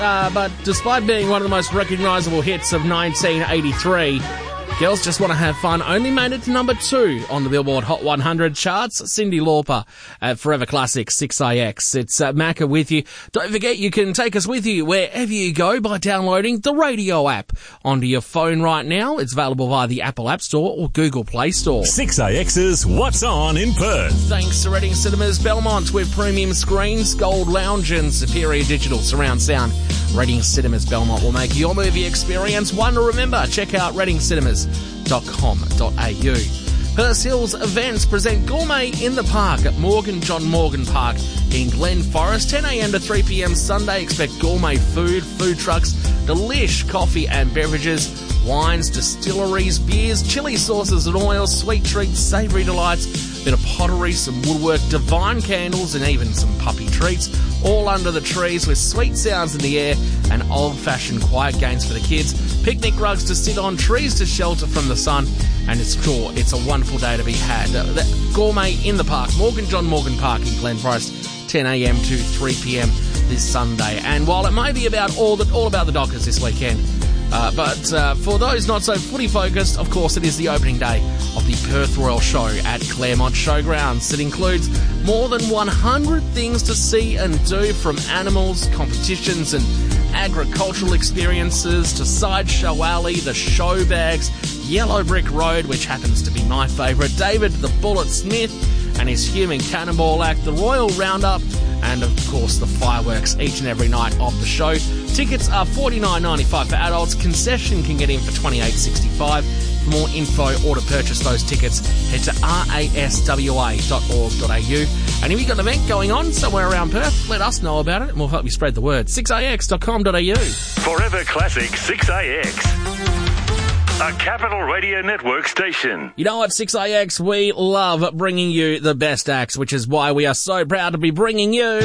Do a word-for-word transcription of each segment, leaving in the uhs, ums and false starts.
Uh, but despite being one of the most recognisable hits of nineteen eighty-three, Girls Just Want to Have Fun only made it to number two on the Billboard Hot one hundred charts. Cyndi Lauper at Forever Classic six I X. It's uh, Macca with you. Don't forget you can take us with you wherever you go by downloading the radio app onto your phone right now. It's available via the Apple App Store or Google Play Store. six I X's What's On in Perth. Thanks to Reading Cinemas Belmont with premium screens, gold lounge and superior digital surround sound. Reading Cinemas Belmont will make your movie experience one to remember. Check out reading cinemas dot com dot a u. Perth Hills Events present Gourmet in the Park at Morgan John Morgan Park in Glen Forest. ten a.m. to three p.m. Sunday. Expect gourmet food, food trucks, delish coffee and beverages, wines, distilleries, beers, chili sauces and oils, sweet treats, savoury delights, bit of pottery, some woodwork, divine candles and even some puppy treats, all under the trees with sweet sounds in the air and old-fashioned quiet games for the kids, picnic rugs to sit on, trees to shelter from the sun, and it's sure it's a wonderful day to be had. Uh, the Gourmet in the Park, Morgan John Morgan Park in Glen Forest, ten a.m. to three p.m. this Sunday. And while it may be about all the, all about the Dockers this weekend, Uh, but uh, for those not so footy focused, of course, it is the opening day of the Perth Royal Show at Claremont Showgrounds. It includes more than one hundred things to see and do, from animals, competitions and agricultural experiences to Sideshow Alley, the show bags, Yellow Brick Road, which happens to be my favourite, David the Bullet Smith and his Human Cannonball Act, the Royal Roundup, and of course the fireworks each and every night of the show. Tickets are forty-nine ninety-five for adults. Concession can get in for twenty-eight sixty-five. For more info or to purchase those tickets, head to r a s w a dot org dot a u. And if you've got an event going on somewhere around Perth, let us know about it and we'll help you spread the word. six i x dot com dot a u. Forever Classic six I X. A Capital Radio Network station. You know what, six I X, we love bringing you the best acts, which is why we are so proud to be bringing you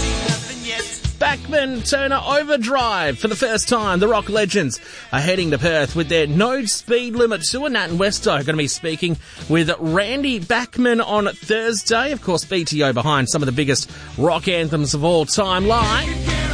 Bachman Turner Overdrive. For the first time, the rock legends are heading to Perth with their No Speed Limit tour. Nat and Westo are going to be speaking with Randy Bachman on Thursday. Of course, B T O behind some of the biggest rock anthems of all time, like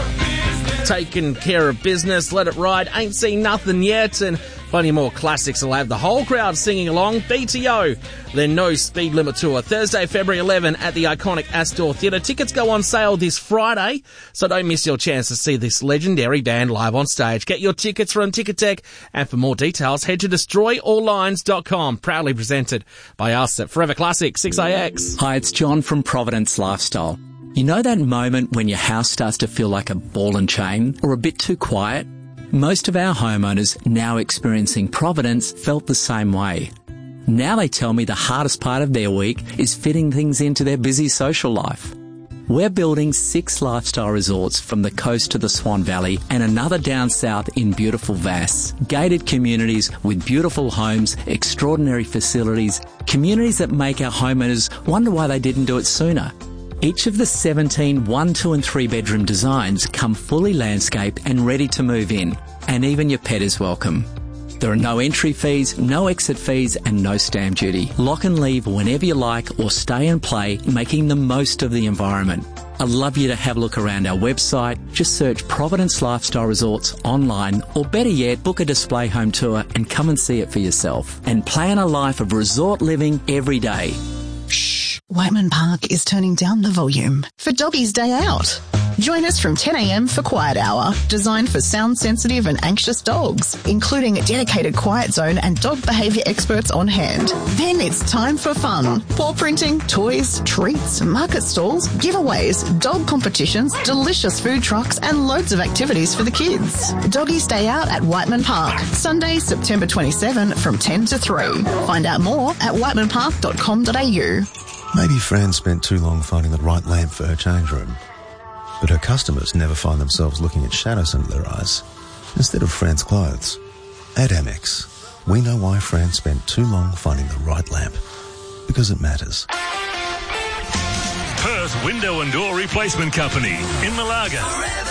Taking Care of Business, Let It Ride, Ain't Seen Nothing Yet, and plenty more classics will have the whole crowd singing along. B T O, their No Speed Limit tour, Thursday, February eleventh at the iconic Astor Theatre. Tickets go on sale this Friday, so don't miss your chance to see this legendary band live on stage. Get your tickets from Ticketek, and for more details, head to destroy all lines dot com. Proudly presented by us at Forever Classic six I X. Hi, it's John from Providence Lifestyle. You know that moment when your house starts to feel like a ball and chain or a bit too quiet? Most of our homeowners now experiencing Providence felt the same way. Now they tell me the hardest part of their week is fitting things into their busy social life. We're building six lifestyle resorts from the coast to the Swan Valley and another down south in beautiful Vass. Gated communities with beautiful homes, extraordinary facilities, communities that make our homeowners wonder why they didn't do it sooner. Each of the seventeen one, two and three bedroom designs come fully landscaped and ready to move in, and even your pet is welcome. There are no entry fees, no exit fees and no stamp duty. Lock and leave whenever you like or stay and play, making the most of the environment. I'd love you to have a look around our website. Just search Providence Lifestyle Resorts online, or better yet, book a display home tour and come and see it for yourself. And plan a life of resort living every day. Shh. Whiteman Park is turning down the volume for Doggy's Day Out. Join us from ten a.m. for Quiet Hour, designed for sound-sensitive and anxious dogs, including a dedicated quiet zone and dog behaviour experts on hand. Then it's time for fun. Paw printing, toys, treats, market stalls, giveaways, dog competitions, delicious food trucks and loads of activities for the kids. Doggy's Day Out at Whiteman Park, Sunday, September twenty-seventh from ten to three. Find out more at whiteman park dot com dot a u. Maybe Fran spent too long finding the right lamp for her change room, but her customers never find themselves looking at shadows under their eyes instead of Fran's clothes. At Amex, we know why Fran spent too long finding the right lamp, because it matters. Perth Window and Door Replacement Company in Malaga.